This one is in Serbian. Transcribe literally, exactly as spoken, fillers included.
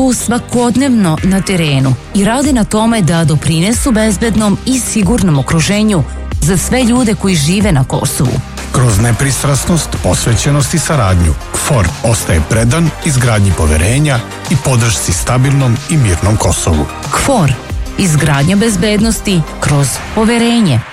svakodnevno na terenu i rade na tome da doprinesu bezbednom i sigurnom okruženju za sve ljude koji žive na Kosovu. Kroz nepristrasnost, posvećenost i saradnju, K F O R ostaje predan izgradnji poverenja i podršci stabilnom i mirnom Kosovu. K F O R, izgradnja bezbednosti kroz poverenje.